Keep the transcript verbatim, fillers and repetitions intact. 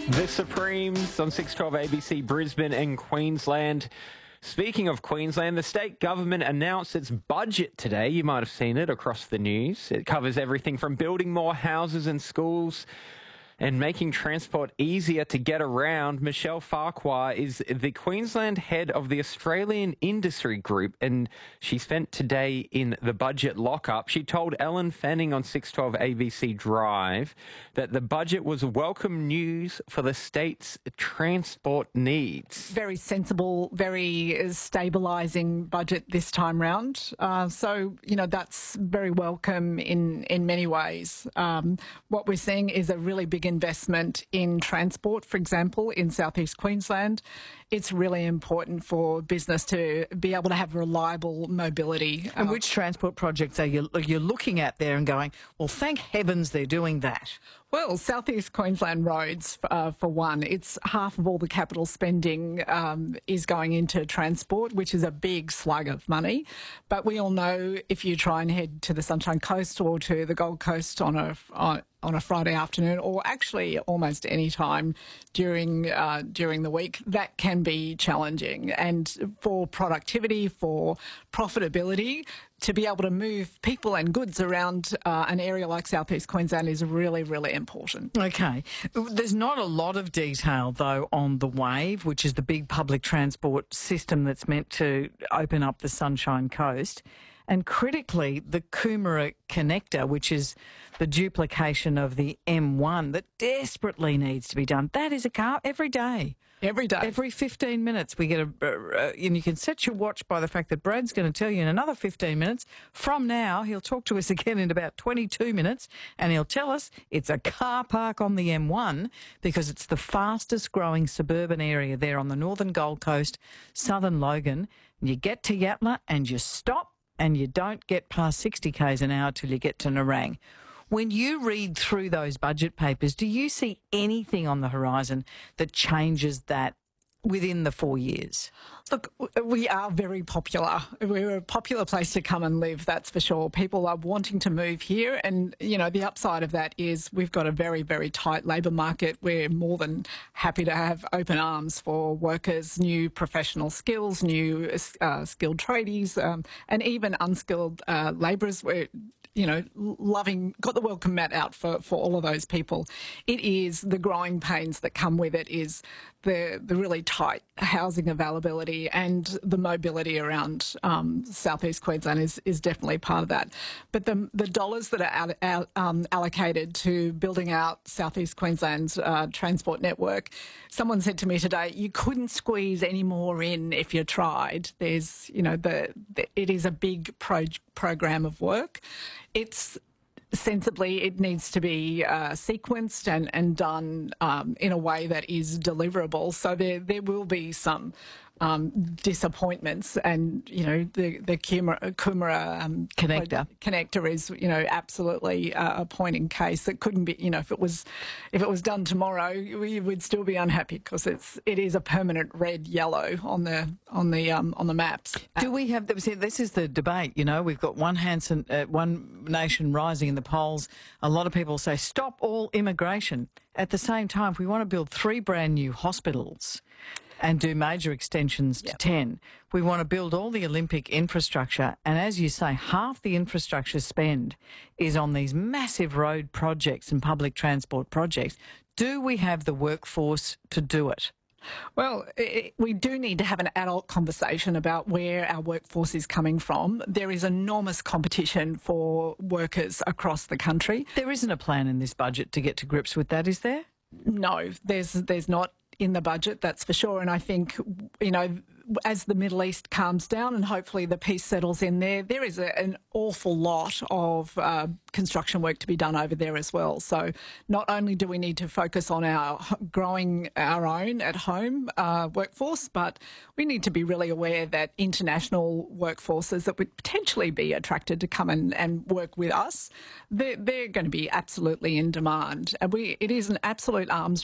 The Supremes on six twelve A B C, Brisbane and Queensland. Speaking of Queensland, the state government announced its budget today. You might have seen it across the news. It covers everything from building more houses and schools and making transport easier to get around. Michelle Farquhar is the Queensland head of the Australian Industry Group, and she spent today in the budget lockup. She told Ellen Fanning on six twelve A B C Drive that the budget was welcome news for the state's transport needs. Very sensible, very stabilising budget this time round. Uh, so, you know, that's very welcome in, in many ways. Um, what we're seeing is a really big investment in transport, for example, in southeast Queensland. It's really important for business to be able to have reliable mobility. And which transport projects are you you're looking at there and going, well, thank heavens they're doing that? Well, southeast Queensland roads, uh, for one, it's half of all the capital spending um, is going into transport, which is a big slug of money. But we all know if you try and head to the Sunshine Coast or to the Gold Coast on a on, on a Friday afternoon, or actually almost any time during uh, during the week, that can be challenging. And for productivity, for profitability, to be able to move people and goods around uh, an area like southeast Queensland is really, really important. Okay. There's not a lot of detail, though, on the Wave, which is the big public transport system that's meant to open up the Sunshine Coast. And critically, the Coomera connector, which is the duplication of the M one that desperately needs to be done. That is a car every day. Every day. Every fifteen minutes we get a... Uh, and you can set your watch by the fact that Brad's going to tell you in another fifteen minutes. From now, he'll talk to us again in about twenty-two minutes and he'll tell us it's a car park on the M one because it's the fastest growing suburban area there on the northern Gold Coast, southern Logan. You get to Yatala and you stop, and you don't get past sixty k's an hour till you get to Nerang. When you read through those budget papers, do you see anything on the horizon that changes that within the four years? Look, we are very popular. We're a popular place to come and live, that's for sure. People are wanting to move here, and, you know, the upside of that is we've got a very, very tight labour market. We're more than happy to have open arms for workers, new professional skills, new uh, skilled tradies, um, and even unskilled uh, labourers. We're, you know, loving, got the welcome mat out for, for all of those people. It is the growing pains that come with it is the, the really tight housing availability, and the mobility around um, southeast Queensland is, is definitely part of that. But the, the dollars that are out, out, um, allocated to building out southeast Queensland's uh, transport network, someone said to me today, you couldn't squeeze any more in if you tried. There's, you know, the, the it is a big pro program of work. It's sensibly, it needs to be uh, sequenced and, and done um, in a way that is deliverable. So there, there will be some um, disappointments, and, you know, the, the Coomera, Coomera um, connector. connector is, you know, absolutely uh, a point in case. It couldn't be, you know, if it was, if it was done tomorrow, we would still be unhappy because it's, it is a permanent red yellow on the, on the, um, on the maps. Do we have, this is the debate, you know, we've got one Hanson, uh, one nation rising in the polls. A lot of people say stop all immigration. At the same time, if we want to build three brand new hospitals and do major extensions to yep. ten, we want to build all the Olympic infrastructure. And as you say, half the infrastructure spend is on these massive road projects and public transport projects. Do we have the workforce to do it? Well, it, we do need to have an adult conversation about where our workforce is coming from. There is enormous competition for workers across the country. There isn't a plan in this budget to get to grips with that, is there? No, there's there's not in the budget, that's for sure. And I think, you know, as the Middle East calms down and hopefully the peace settles in there, there is a, an awful lot of uh, construction work to be done over there as well. So not only do we need to focus on our growing our own at home uh, workforce, but we need to be really aware that international workforces that would potentially be attracted to come and, and work with us, they're, they're going to be absolutely in demand. And we, it is an absolute arms